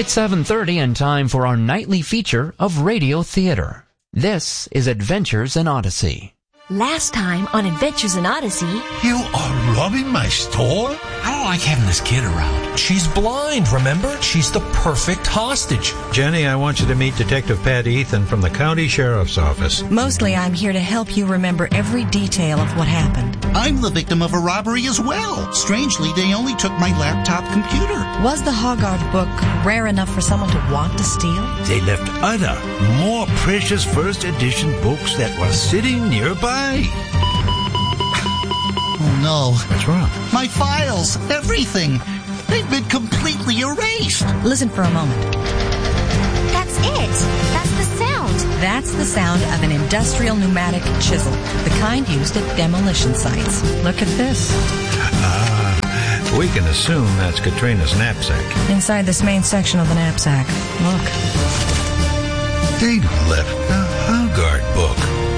It's 7:30 and time for our nightly feature of radio theater. This is Adventures in Odyssey. Last time on Adventures in Odyssey... You are robbing my store? I don't like having this kid around. She's blind, remember? She's the perfect hostage. Jenny, I want you to meet Detective Pat Ethan from the County Sheriff's Office. Mostly I'm here to help you remember every detail of what happened. I'm the victim of a robbery as well. Strangely, they only took my laptop computer. Was the Hoggard book rare enough for someone to want to steal? They left other, more precious first edition books that were sitting nearby. Oh no. What's wrong? My files, everything. They've been completely erased. Listen for a moment. That's it. That's the sound. That's the sound of an industrial pneumatic chisel, the kind used at demolition sites. Look at this. We can assume that's Katrina's knapsack. Inside this main section of the knapsack. Look. They left the Hoggard book.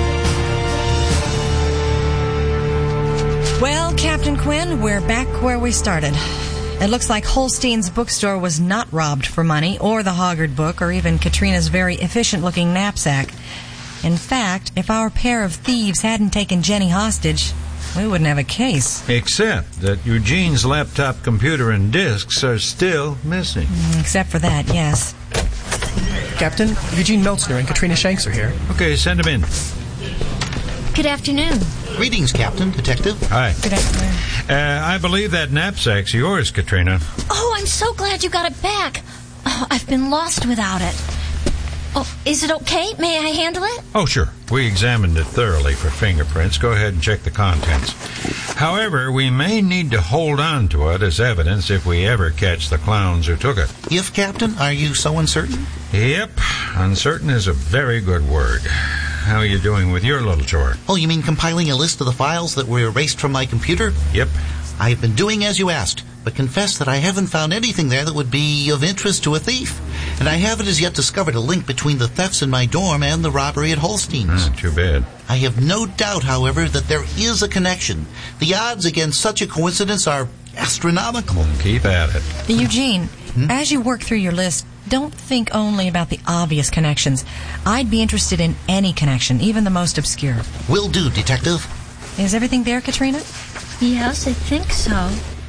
Well, Captain Quinn, we're back where we started. It looks like Holstein's bookstore was not robbed for money, or the Hoggard book, or even Katrina's very efficient-looking knapsack. In fact, if our pair of thieves hadn't taken Jenny hostage, we wouldn't have a case. Except that Eugene's laptop computer and discs are still missing. Except for that, yes. Captain, Eugene Meltzner and Katrina Shanks are here. Okay, send them in. Good afternoon. Greetings, Captain, Detective. Hi. Good afternoon. I believe that knapsack's yours, Katrina. Oh, I'm so glad you got it back. Oh, I've been lost without it. Oh, is it okay? May I handle it? Oh, sure. We examined it thoroughly for fingerprints. Go ahead and check the contents. However, we may need to hold on to it as evidence if we ever catch the clowns who took it. If, Captain, are you so uncertain? Yep. Uncertain is a very good word. How are you doing with your little chore? Oh, you mean compiling a list of the files that were erased from my computer? Yep. I've been doing as you asked, but confess that I haven't found anything there that would be of interest to a thief. And I haven't as yet discovered a link between the thefts in my dorm and the robbery at Holstein's. Too bad. I have no doubt, however, that there is a connection. The odds against such a coincidence are astronomical. Keep at it. Eugene, as you work through your list, don't think only about the obvious connections. I'd be interested in any connection, even the most obscure. Will do, Detective. Is everything there, Katrina? Yes, I think so.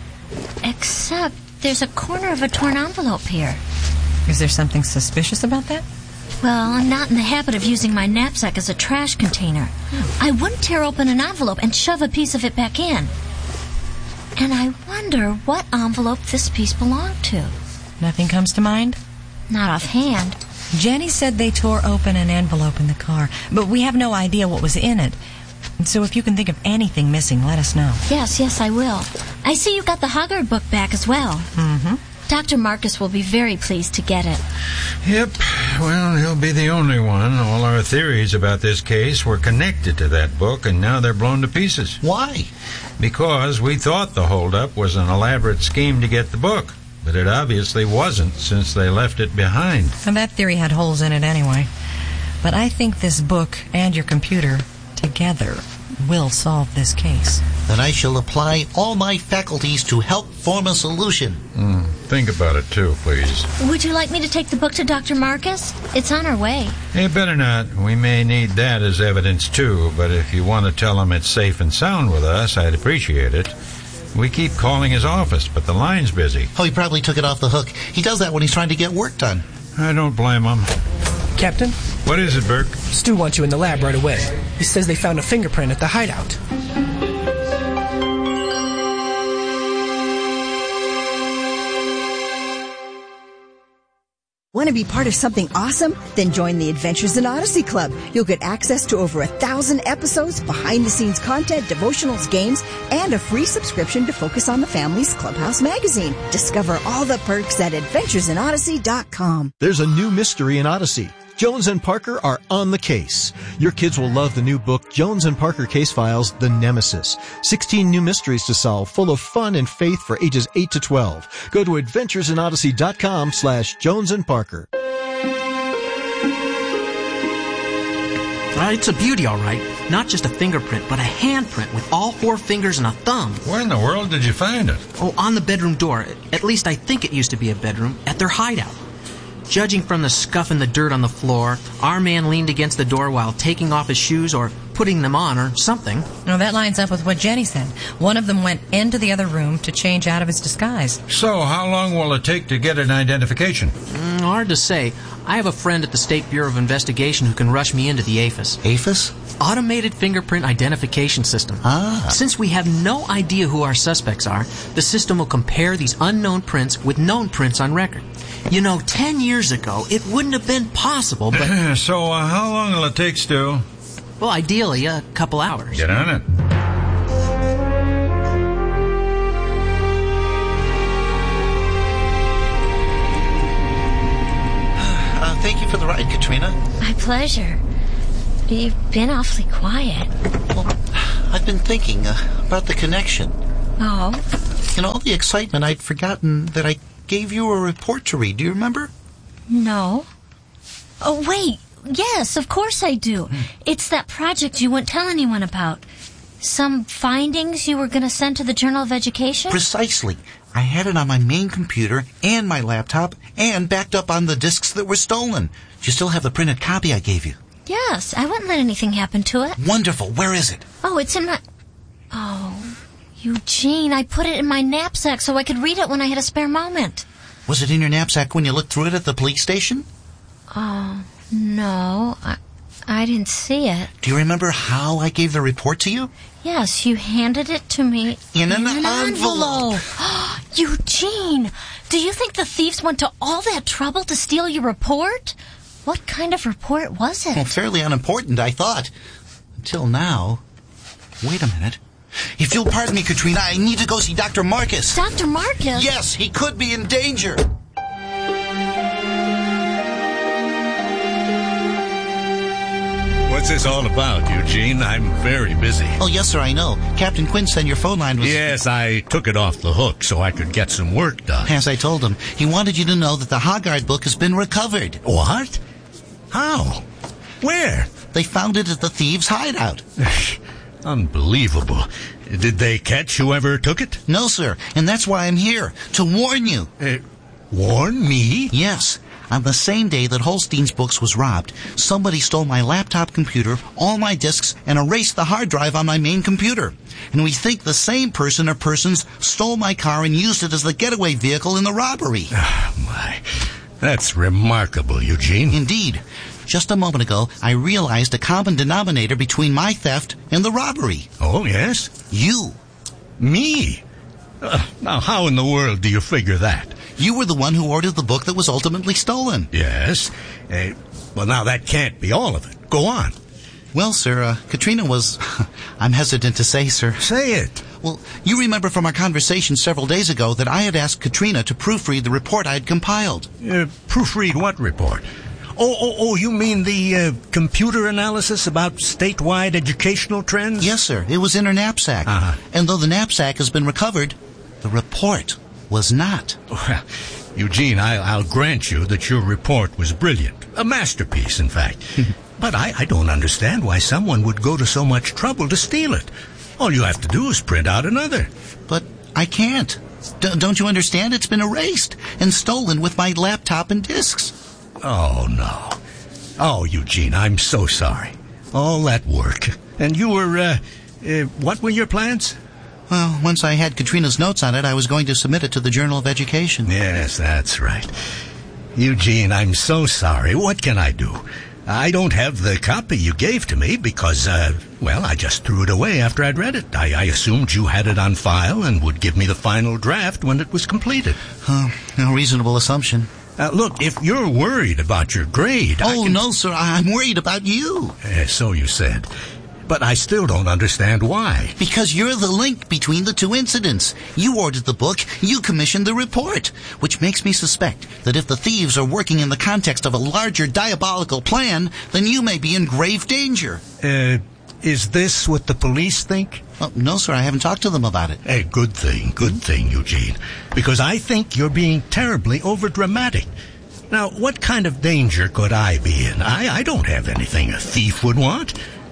Except there's a corner of a torn envelope here. Is there something suspicious about that? Well, I'm not in the habit of using my knapsack as a trash container. I wouldn't tear open an envelope and shove a piece of it back in. And I wonder what envelope this piece belonged to. Nothing comes to mind? Not offhand. Jenny said they tore open an envelope in the car, but we have no idea what was in it. So if you can think of anything missing, let us know. Yes, I will. I see you got the Hoggard book back as well. Mm-hmm. Dr. Marcus will be very pleased to get it. Yep. Well, he'll be the only one. All our theories about this case were connected to that book, and now they're blown to pieces. Why? Because we thought the holdup was an elaborate scheme to get the book. But it obviously wasn't, since they left it behind. And that theory had holes in it anyway. But I think this book and your computer together will solve this case. Then I shall apply all my faculties to help form a solution. Think about it, too, please. Would you like me to take the book to Dr. Marcus? It's on our way. Hey, better not. We may need that as evidence, too. But if you want to tell him it's safe and sound with us, I'd appreciate it. We keep calling his office, but the line's busy. Oh, he probably took it off the hook. He does that when he's trying to get work done. I don't blame him. Captain? What is it, Burke? Stu wants you in the lab right away. He says they found a fingerprint at the hideout. Want to be part of something awesome? Then join the Adventures in Odyssey Club. You'll get access to over 1,000 episodes, behind-the-scenes content, devotionals, games, and a free subscription to Focus on the Family's Clubhouse magazine. Discover all the perks at adventuresinodyssey.com. There's a new mystery in Odyssey. Jones and Parker are on the case. Your kids will love the new book, Jones and Parker Case Files, The Nemesis. 16 new mysteries to solve, full of fun and faith for ages 8 to 12. Go to adventuresinodyssey.com/Jones and Parker. It's a beauty, all right. Not just a fingerprint, but a handprint with all 4 fingers and a thumb. Where in the world did you find it? Oh, on the bedroom door. At least I think it used to be a bedroom at their hideout. Judging from the scuff in the dirt on the floor, our man leaned against the door while taking off his shoes or putting them on or something. Now, that lines up with what Jenny said. One of them went into the other room to change out of his disguise. So, how long will it take to get an identification? Hard to say. I have a friend at the State Bureau of Investigation who can rush me into the AFIS. AFIS? Automated Fingerprint Identification System. Since we have no idea who our suspects are, the system will compare these unknown prints with known prints on record. 10 years ago, it wouldn't have been possible, but... So, how long will it take, Stu? Well, ideally, a couple hours. Get on it. Thank you for the ride, Katrina. My pleasure. You've been awfully quiet. Well, I've been thinking about the connection. Oh? In all the excitement, I'd forgotten that I gave you a report to read. Do you remember? No. Oh, wait. Yes, of course I do. It's that project you wouldn't tell anyone about. Some findings you were going to send to the Journal of Education? Precisely. I had it on my main computer and my laptop and backed up on the disks that were stolen. Do you still have the printed copy I gave you? Yes, I wouldn't let anything happen to it. Wonderful. Where is it? Oh, it's in my... Oh, Eugene, I put it in my knapsack so I could read it when I had a spare moment. Was it in your knapsack when you looked through it at the police station? Oh, no. I didn't see it. Do you remember how I gave the report to you? Yes, you handed it to me in an envelope. Eugene, do you think the thieves went to all that trouble to steal your report? What kind of report was it? Well, fairly unimportant, I thought. Until now. Wait a minute. If you'll pardon me, Katrina, I need to go see Dr. Marcus. Dr. Marcus? Yes, he could be in danger. What's this all about, Eugene? I'm very busy. Oh, yes, sir, I know. Captain Quinn said your phone line was... Yes, I took it off the hook so I could get some work done. As I told him, he wanted you to know that the Hoggard book has been recovered. What? How? Where? They found it at the thieves' hideout. Unbelievable. Did they catch whoever took it? No, sir, and that's why I'm here, to warn you. Warn me? Yes. On the same day that Holstein's books was robbed, somebody stole my laptop computer, all my disks, and erased the hard drive on my main computer. And we think the same person or persons stole my car and used it as the getaway vehicle in the robbery. Oh, my. That's remarkable, Eugene. Indeed. Just a moment ago, I realized a common denominator between my theft and the robbery. Oh, yes? You. Me? Now, how in the world do you figure that? You were the one who ordered the book that was ultimately stolen. Yes. Well, now that can't be all of it. Go on. Well, sir, Katrina was... I'm hesitant to say, sir. Say it. Well, you remember from our conversation several days ago that I had asked Katrina to proofread the report I had compiled. Proofread what report? Oh, you mean the computer analysis about statewide educational trends? Yes, sir. It was in her knapsack. And though the knapsack has been recovered, the report was not. Well, Eugene, I'll grant you that your report was brilliant. A masterpiece, in fact. But I don't understand why someone would go to so much trouble to steal it. All you have to do is print out another. But I can't. Don't you understand? It's been erased and stolen with my laptop and disks. Oh, no. Oh, Eugene, I'm so sorry. All that work. And you were, what were your plans? Well, once I had Katrina's notes on it, I was going to submit it to the Journal of Education. Yes, that's right. Eugene, I'm so sorry. What can I do? I don't have the copy you gave to me because, I just threw it away after I'd read it. I assumed you had it on file and would give me the final draft when it was completed. No reasonable assumption. Look, if you're worried about your grade... No, sir, I'm worried about you. So you said. But I still don't understand why. Because you're the link between the two incidents. You ordered the book, you commissioned the report, which makes me suspect that if the thieves are working in the context of a larger diabolical plan, then you may be in grave danger. Is this what the police think? No, sir, I haven't talked to them about it. Good thing, Eugene. Because I think you're being terribly overdramatic. Now, what kind of danger could I be in? I don't have anything a thief would want.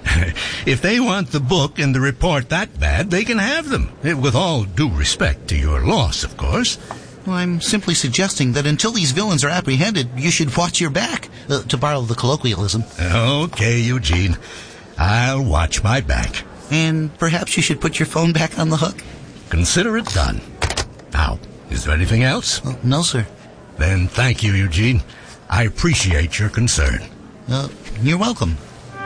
If they want the book and the report that bad, they can have them. With all due respect to your loss, of course. Well, I'm simply suggesting that until these villains are apprehended, you should watch your back, to borrow the colloquialism. Okay, Eugene. I'll watch my back. And perhaps you should put your phone back on the hook? Consider it done. Now, is there anything else? No, sir. Then thank you, Eugene. I appreciate your concern. You're welcome.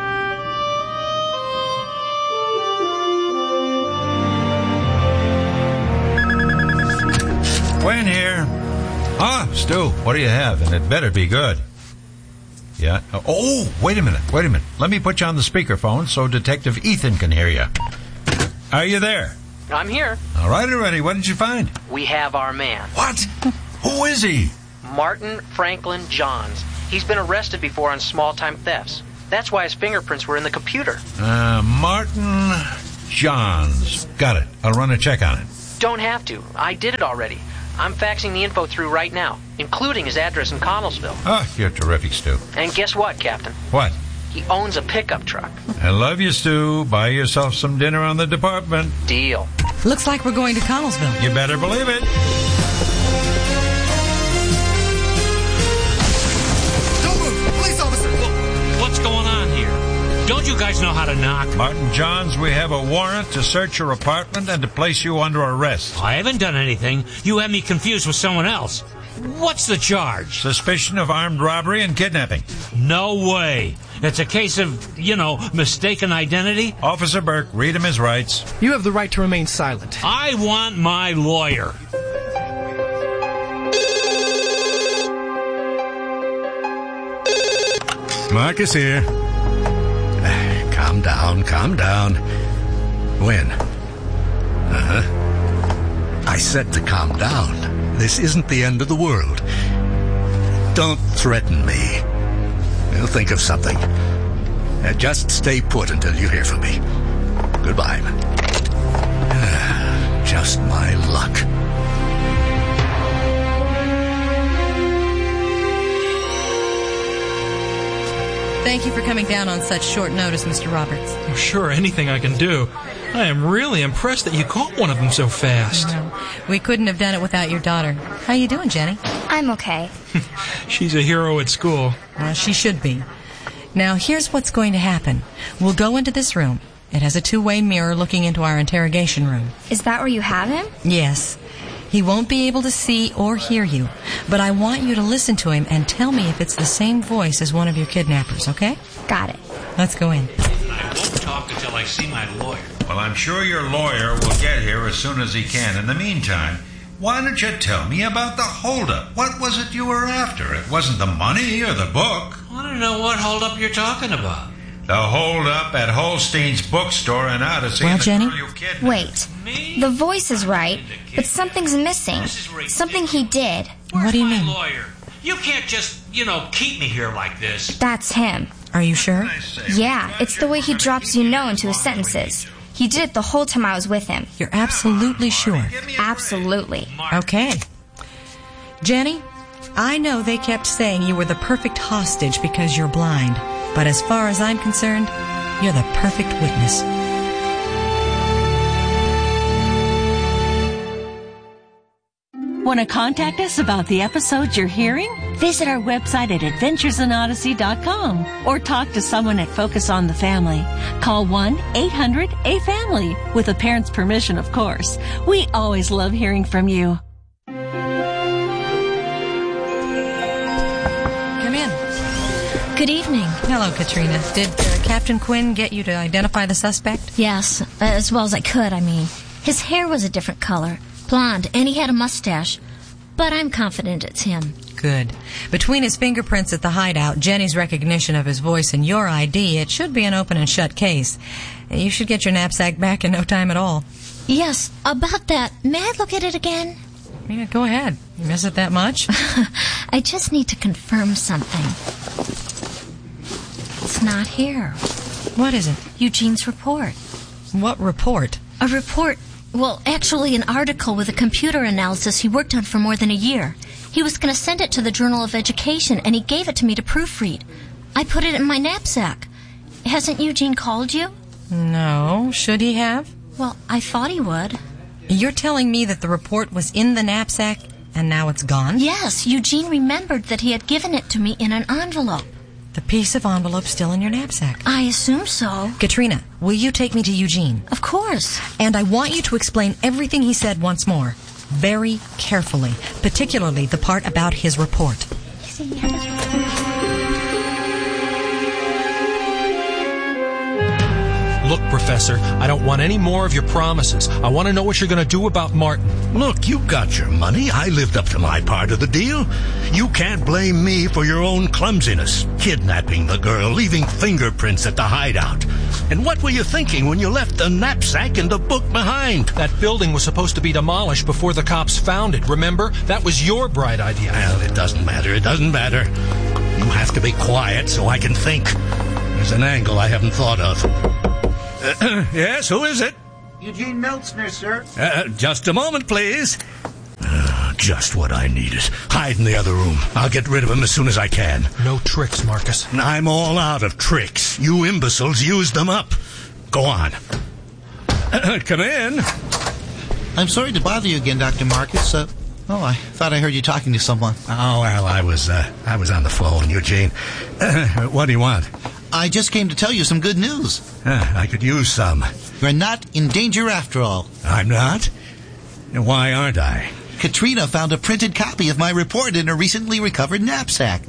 Gwen here. Ah, Stu, what do you have? And it better be good. Yeah. Oh, wait a minute. Let me put you on the speakerphone so Detective Ethan can hear you. Are you there? I'm here. All right, already. What did you find? We have our man. What? Who is he? Martin Franklin Johns. He's been arrested before on small-time thefts. That's why his fingerprints were in the computer. Martin Johns. Got it. I'll run a check on it. Don't have to. I did it already. I'm faxing the info through right now, including his address in Connellsville. Oh, you're terrific, Stu. And guess what, Captain? What? He owns a pickup truck. I love you, Stu. Buy yourself some dinner on the department. Deal. Looks like we're going to Connellsville. You better believe it. Don't move! Police officer! What's going on here? Don't you guys know how to knock? Martin Johns, we have a warrant to search your apartment and to place you under arrest. I haven't done anything. You have me confused with someone else. What's the charge? Suspicion of armed robbery and kidnapping. No way. It's a case of, mistaken identity. Officer Burke, read him his rights. You have the right to remain silent. I want my lawyer. Marcus here. Calm down. When? I said to calm down. This isn't the end of the world. Don't threaten me. We'll think of something. Just stay put until you hear from me. Goodbye. Just my luck. Thank you for coming down on such short notice, Mr. Roberts. Oh, sure, anything I can do. I am really impressed that you caught one of them so fast. No, we couldn't have done it without your daughter. How you doing, Jenny? I'm okay. She's a hero at school. She should be. Now, here's what's going to happen. We'll go into this room. It has a two-way mirror looking into our interrogation room. Is that where you have him? Yes. He won't be able to see or hear you, but I want you to listen to him and tell me if it's the same voice as one of your kidnappers, okay? Got it. Let's go in. I won't talk until I see my lawyer. Well, I'm sure your lawyer will get here as soon as he can. In the meantime, why don't you tell me about the holdup? What was it you were after? It wasn't the money or the book. I don't know what holdup you're talking about. The holdup at Holstein's bookstore in Odyssey. Well, Jenny? Wait. The voice is right, but something's missing. Something he did. What do you mean? Lawyer? You can't just, keep me here like this. That's him. Are you sure? Yeah, it's the way he drops into his sentences. He did it the whole time I was with him. You're absolutely sure? Absolutely. Okay. Jenny, I know they kept saying you were the perfect hostage because you're blind. But as far as I'm concerned, you're the perfect witness. Want to contact us about the episodes you're hearing? Visit our website at adventuresinodyssey.com or talk to someone at Focus on the Family. Call 1-800-A-FAMILY with a parent's permission, of course. We always love hearing from you. Come in. Good evening. Hello, Katrina. Did Captain Quinn get you to identify the suspect? Yes, as well as I could, His hair was a different color, blonde, and he had a mustache. But I'm confident it's him. Good. Between his fingerprints at the hideout, Jenny's recognition of his voice, and your ID, it should be an open and shut case. You should get your knapsack back in no time at all. Yes, about that, may I look at it again? Yeah, go ahead. You miss it that much? I just need to confirm something. It's not here. What is it? Eugene's report. What report? A report. Well, actually an article with a computer analysis he worked on for more than a year. He was going to send it to the Journal of Education, and he gave it to me to proofread. I put it in my knapsack. Hasn't Eugene called you? No. Should he have? Well, I thought he would. You're telling me that the report was in the knapsack And now it's gone? Yes, Eugene remembered that he had given it to me in an envelope. The piece of envelope still in your knapsack? I assume so. Katrina, will you take me to Eugene? Of course. And I want you to explain everything he said once more. Very carefully. Particularly the part about his report. Look, Professor, I don't want any more of your promises. I want to know what you're going to do about Martin. Look, you got your money. I lived up to my part of the deal. You can't blame me for your own clumsiness. Kidnapping the girl, leaving fingerprints at the hideout. And what were you thinking when you left the knapsack and the book behind? That building was supposed to be demolished before the cops found it, remember? That was your bright idea. Well, it doesn't matter. It doesn't matter. You have to be quiet so I can think. There's an angle I haven't thought of. Yes, who is it? Eugene Meltzner, sir. Just a moment, please. Just what I needed. Hide in the other room. I'll get rid of him as soon as I can. No tricks, Marcus. I'm all out of tricks. You imbeciles used them up. Go on. Come in. I'm sorry to bother you again, Dr. Marcus. I thought I heard you talking to someone. Oh, well, I was on the phone, Eugene. What do you want? I just came to tell you some good news. I could use some. You're not in danger after all. I'm not? Why aren't I? Katrina found a printed copy of my report in a recently recovered knapsack.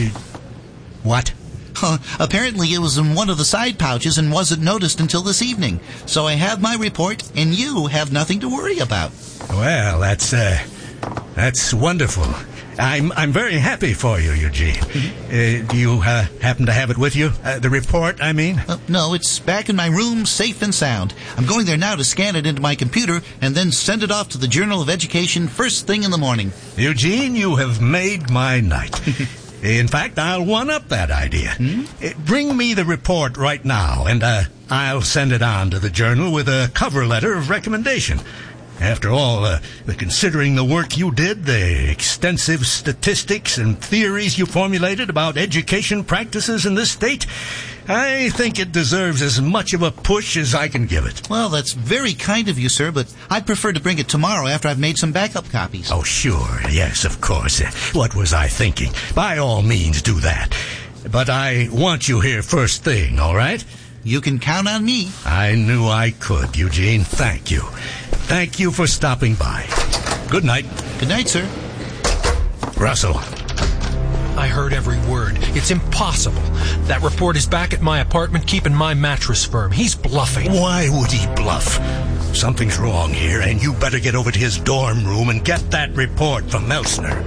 What? Apparently it was in one of the side pouches and wasn't noticed until this evening. So I have my report, and you have nothing to worry about. Well, that's wonderful. I'm very happy for you, Eugene. Do you happen to have it with you? The report, I mean? No, it's back in my room, safe and sound. I'm going there now to scan it into my computer and then send it off to the Journal of Education first thing in the morning. Eugene, you have made my night. In fact, I'll one-up that idea. Bring me the report right now, and I'll send it on to the Journal with a cover letter of recommendation. After all, considering the work you did, the extensive statistics and theories you formulated about education practices in this state, I think it deserves as much of a push as I can give it. Well, that's very kind of you, sir, but I'd prefer to bring it tomorrow after I've made some backup copies. Oh, sure. Yes, of course. What was I thinking? By all means, do that. But I want you here first thing, all right? You can count on me. I knew I could, Eugene. Thank you. Thank you for stopping by. Good night. Good night, sir. Russell. I heard every word. It's impossible. That report is back at my apartment keeping my mattress firm. He's bluffing. Why would he bluff? Something's wrong here, and you better get over to his dorm room and get that report from Meltzner.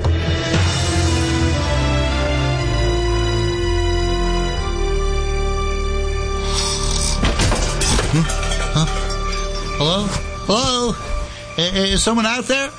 Hello? Hello? Is someone out there?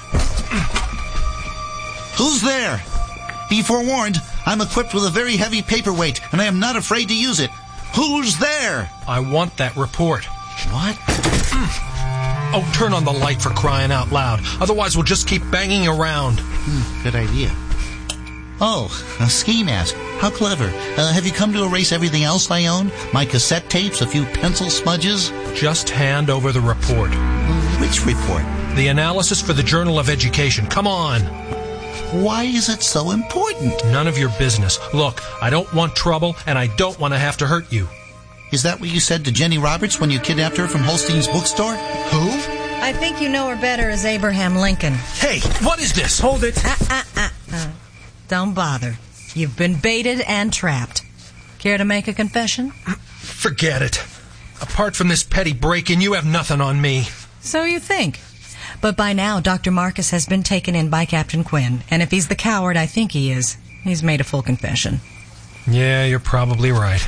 Who's there? Be forewarned, I'm equipped with a very heavy paperweight, and I am not afraid to use it. Who's there? I want that report. What? Oh, turn on the light for crying out loud. Otherwise, we'll just keep banging around. Good idea. Oh, a ski mask. How clever. Have you come to erase everything else I own? My cassette tapes, a few pencil smudges? Just hand over the report. Which report? The analysis for the Journal of Education. Come on. Why is it so important? None of your business. Look, I don't want trouble, and I don't want to have to hurt you. Is that what you said to Jenny Roberts when you kidnapped her from Holstein's bookstore? Who? I think you know her better as Abraham Lincoln. Hey, what is this? Hold it. Don't bother. You've been baited and trapped. Care to make a confession? Forget it. Apart from this petty break-in, you have nothing on me. So you think. But by now, Dr. Marcus has been taken in by Captain Quinn, and if he's the coward I think he is, he's made a full confession. Yeah, you're probably right.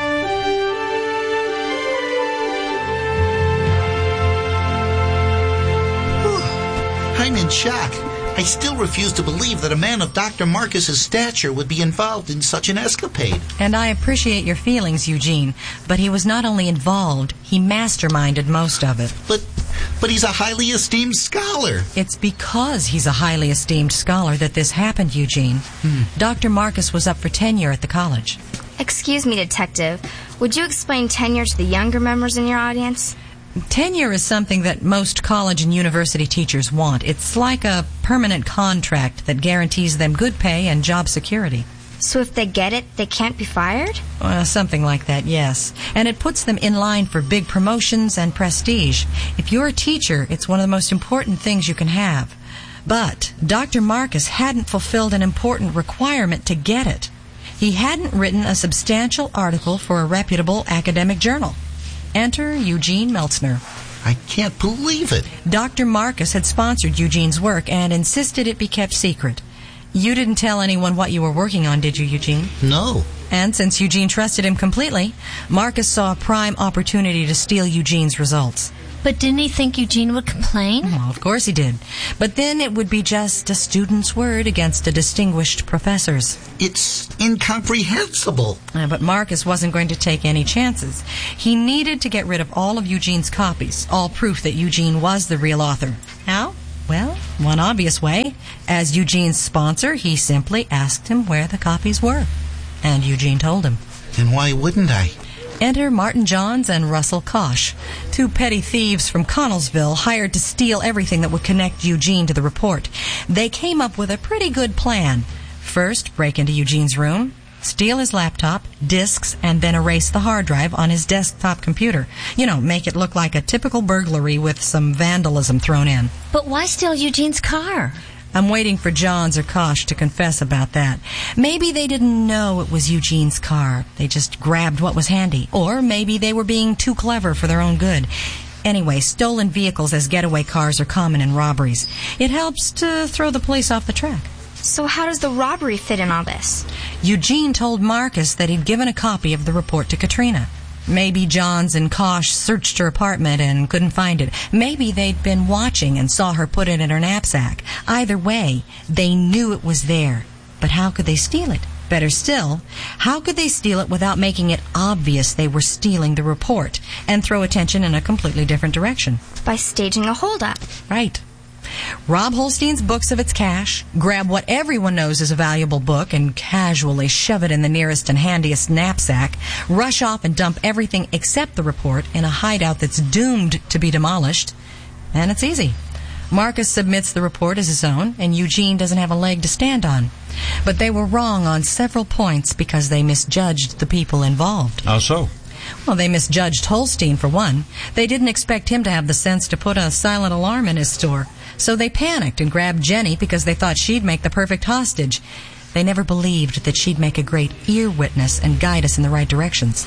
I'm in shock. I still refuse to believe that a man of Dr. Marcus's stature would be involved in such an escapade. And I appreciate your feelings, Eugene, but he was not only involved, he masterminded most of it. But he's a highly esteemed scholar. It's because he's a highly esteemed scholar that this happened, Eugene. Dr. Marcus was up for tenure at the college. Excuse me, Detective. Would you explain tenure to the younger members in your audience? Tenure is something that most college and university teachers want. It's like a permanent contract that guarantees them good pay and job security. So if they get it, they can't be fired? Something like that, yes. And it puts them in line for big promotions and prestige. If you're a teacher, it's one of the most important things you can have. But Dr. Marcus hadn't fulfilled an important requirement to get it. He hadn't written a substantial article for a reputable academic journal. Enter Eugene Meltzner. I can't believe it. Dr. Marcus had sponsored Eugene's work and insisted it be kept secret. You didn't tell anyone what you were working on, did you, Eugene? No. And since Eugene trusted him completely, Marcus saw a prime opportunity to steal Eugene's results. But didn't he think Eugene would complain? Well, of course he did. But then it would be just a student's word against a distinguished professor's. It's incomprehensible. But Marcus wasn't going to take any chances. He needed to get rid of all of Eugene's copies, all proof that Eugene was the real author. How? Well, one obvious way. As Eugene's sponsor, he simply asked him where the copies were. And Eugene told him. And why wouldn't I? Enter Martin Johns and Russell Kosh, two petty thieves from Connellsville hired to steal everything that would connect Eugene to the report. They came up with a pretty good plan. First, break into Eugene's room, steal his laptop, disks, and then erase the hard drive on his desktop computer. You know, make it look like a typical burglary with some vandalism thrown in. But why steal Eugene's car? I'm waiting for Johns or Kosh to confess about that. Maybe they didn't know it was Eugene's car. They just grabbed what was handy. Or maybe they were being too clever for their own good. Anyway, stolen vehicles as getaway cars are common in robberies. It helps to throw the police off the track. So how does the robbery fit in all this? Eugene told Marcus that he'd given a copy of the report to Katrina. Maybe Johns and Kosh searched her apartment and couldn't find it. Maybe they'd been watching and saw her put it in her knapsack. Either way, they knew it was there. But how could they steal it? Better still, how could they steal it without making it obvious they were stealing the report and throw attention in a completely different direction? By staging a holdup. Right. Rob Holstein's books of its cash, grab what everyone knows is a valuable book and casually shove it in the nearest and handiest knapsack, rush off and dump everything except the report in a hideout that's doomed to be demolished. And it's easy. Marcus submits the report as his own, and Eugene doesn't have a leg to stand on. But they were wrong on several points because they misjudged the people involved. How so? Well, they misjudged Holstein, for one. They didn't expect him to have the sense to put a silent alarm in his store. So they panicked and grabbed Jenny because they thought she'd make the perfect hostage. They never believed that she'd make a great ear witness and guide us in the right directions.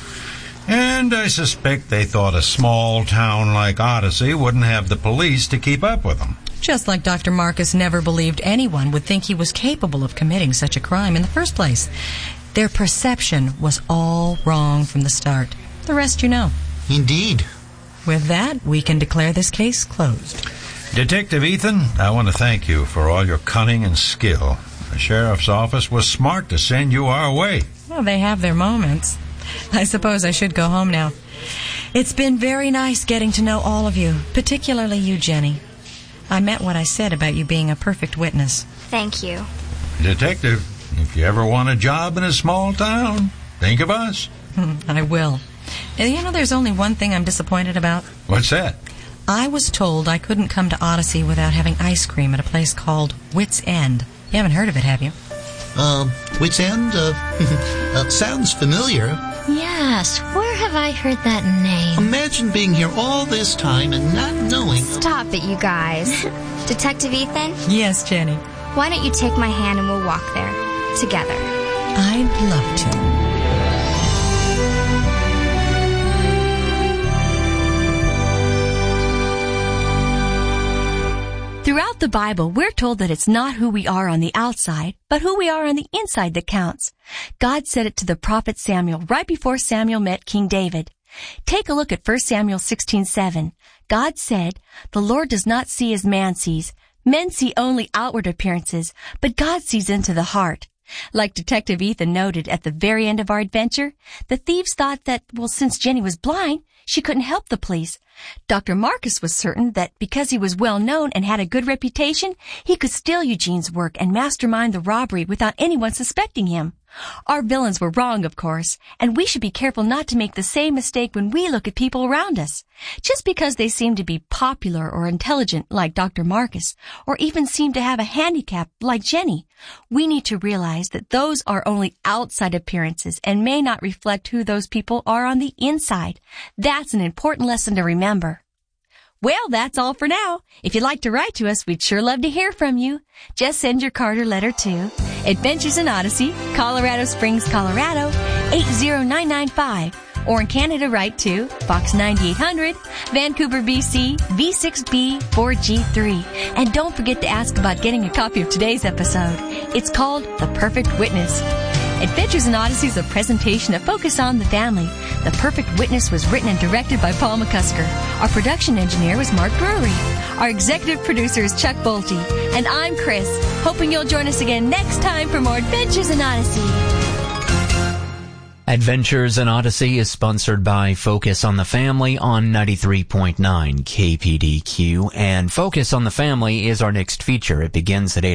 And I suspect they thought a small town like Odyssey wouldn't have the police to keep up with them. Just like Dr. Marcus never believed anyone would think he was capable of committing such a crime in the first place. Their perception was all wrong from the start. The rest you know. Indeed. With that, we can declare this case closed. Detective Ethan, I want to thank you for all your cunning and skill. The sheriff's office was smart to send you our way. Well, they have their moments. I suppose I should go home now. It's been very nice getting to know all of you, particularly you, Jenny. I meant what I said about you being a perfect witness. Thank you. Detective, if you ever want a job in a small town, think of us. I will. You know, there's only one thing I'm disappointed about. What's that? I was told I couldn't come to Odyssey without having ice cream at a place called Wits End. You haven't heard of it, have you? Wits End? Sounds familiar. Yes, where have I heard that name? Imagine being here all this time and not knowing... Stop it, you guys. Detective Ethan? Yes, Jenny. Why don't you take my hand and we'll walk there, together? I'd love to. Throughout the Bible, we're told that it's not who we are on the outside, but who we are on the inside that counts. God said it to the prophet Samuel right before Samuel met King David. Take a look at 1 Samuel 16:7. God said, "The Lord does not see as man sees. Men see only outward appearances, but God sees into the heart." Like Detective Ethan noted at the very end of our adventure, the thieves thought that, well, since Jenny was blind, she couldn't help the police. Dr. Marcus was certain that because he was well known and had a good reputation, he could steal Eugene's work and mastermind the robbery without anyone suspecting him. Our villains were wrong, of course, and we should be careful not to make the same mistake when we look at people around us. Just because they seem to be popular or intelligent like Dr. Marcus, or even seem to have a handicap like Jenny, we need to realize that those are only outside appearances and may not reflect who those people are on the inside. That's an important lesson to remember. Well, that's all for now. If you'd like to write to us, we'd sure love to hear from you. Just send your card or letter to Adventures in Odyssey, Colorado Springs, Colorado, 80995. Or in Canada, write to Box 9800, Vancouver, BC, V6B 4G3. And don't forget to ask about getting a copy of today's episode. It's called The Perfect Witness. Adventures in Odyssey is a presentation of Focus on the Family. The Perfect Witness was written and directed by Paul McCusker. Our production engineer was Mark Brewery. Our executive producer is Chuck Bolte. And I'm Chris, hoping you'll join us again next time for more Adventures in Odyssey. Adventures in Odyssey is sponsored by Focus on the Family on 93.9 KPDQ. And Focus on the Family is our next feature. It begins at 8